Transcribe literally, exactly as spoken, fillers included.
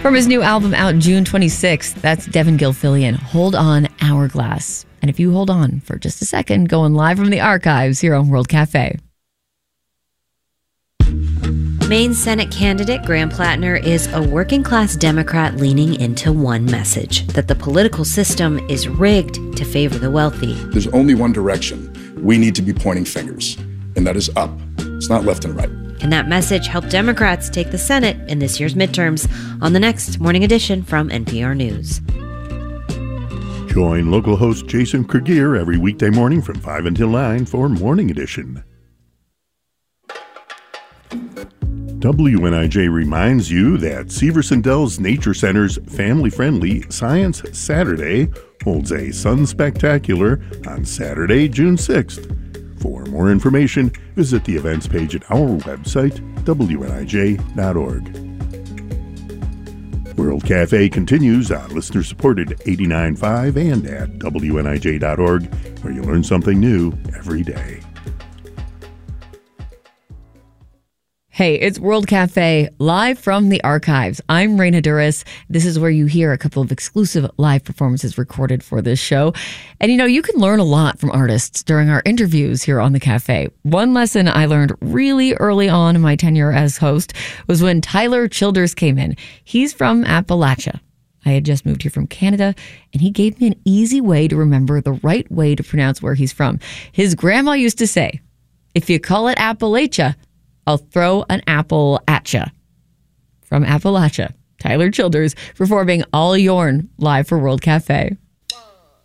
From his new album out June twenty-sixth, that's Devin Gilfillian, Hold On, Hourglass. And if you hold on for just a second, going live from the archives here on World Cafe. Maine Senate candidate Graham Plattner is a working-class Democrat leaning into one message, that the political system is rigged to favor the wealthy. There's only one direction we need to be pointing fingers, and that is up. It's not left and right. And that message helped Democrats take the Senate in this year's midterms on the next Morning Edition from N P R News. Join local host Jason Kergier every weekday morning from five until nine for Morning Edition. W N I J reminds you that Severson-Dells Nature Center's family-friendly Science Saturday holds a Sun Spectacular on Saturday, June sixth. For more information, visit the events page at our website, W N I J dot org. World Cafe continues on listener-supported eighty-nine point five and at W N I J dot org, where you learn something new every day. Hey, it's World Cafe, live from the archives. I'm Raina Duras. This is where you hear a couple of exclusive live performances recorded for this show. And you know, you can learn a lot from artists during our interviews here on the cafe. One lesson I learned really early on in my tenure as host was when Tyler Childers came in. He's from Appalachia. I had just moved here from Canada, and he gave me an easy way to remember the right way to pronounce where he's from. His grandma used to say, if you call it Appalachia, I'll throw an apple at ya. From Appalachia, Tyler Childers performing All Yourn live for World Cafe.